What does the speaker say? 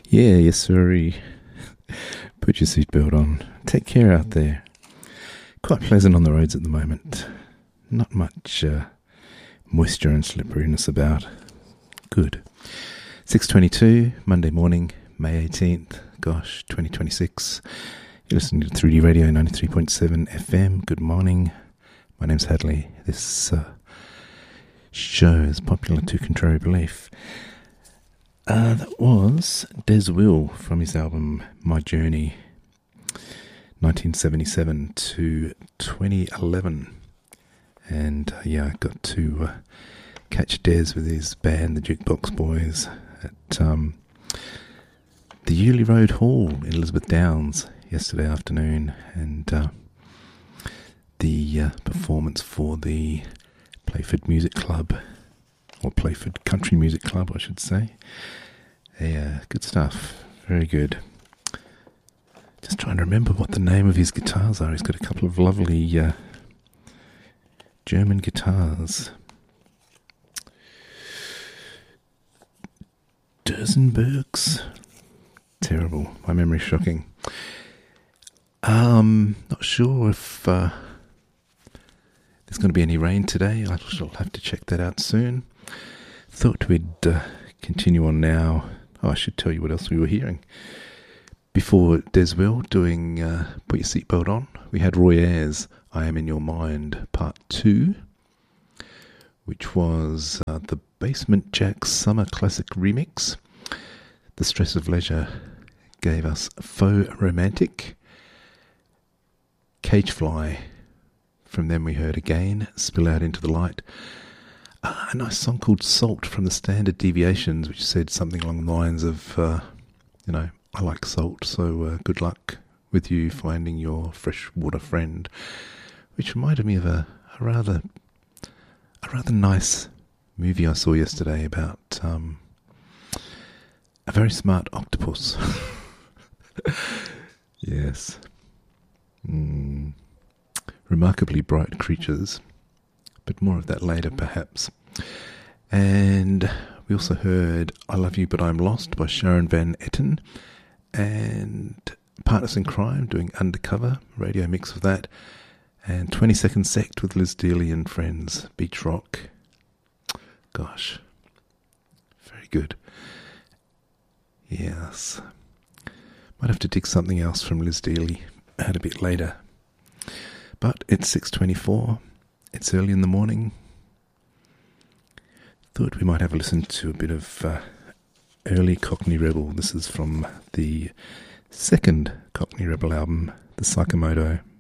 Yeah, yes, sorry. Put your seatbelt on. Take care out there. Quite pleasant on the roads at the moment. Not much moisture and slipperiness about. Good. 6:22, Monday morning, May 18th. Gosh, 2026. You're listening to 3D Radio 93.7 FM. Good morning. My name's Hadley. This show is popular to contrary belief. That was Des Will from his album My Journey, 1977 to 2011. And I got to catch Des with his band, the Jukebox Boys, at the Ely Road Hall in Elizabeth Downs yesterday afternoon. And the performance for the Playford Music Club, or Playford Country Music Club, I should say. Yeah, good stuff. Very good. Just trying to remember what the name of his guitars are. He's got a couple of lovely German guitars. Dersenbergs. Terrible. My memory's shocking. Not sure if there's going to be any rain today. I shall have to check that out soon. Thought we'd continue on now. Oh, I should tell you what else we were hearing. Before Des Will doing Put Your Seatbelt On, we had Roy Ayers' I Am In Your Mind Part 2, which was the Basement Jaxx Summer Classic Remix. The Stress of Leisure gave us Faux Romantic. Cagefly. From them we heard again, Spill Out Into the Light. A nice song called Salt from the Standard Deviations, which said something along the lines of, I like salt, so good luck with you finding your freshwater friend. Which reminded me of a rather nice movie I saw yesterday about a very smart octopus. Yes. Remarkably bright creatures, but more of that later perhaps. And we also heard I Love You But I'm Lost by Sharon Van Etten, and Partners in Crime doing Undercover, radio mix of that, and 22nd Sect with Liz Dealey and Friends, Beach Rock. Gosh, very good. Yes, might have to dig something else from Liz Dealey out a bit later. But it's 6:24. It's early in the morning. Thought we might have a listen to a bit of early Cockney Rebel. This is from the second Cockney Rebel album, The Psychomoto.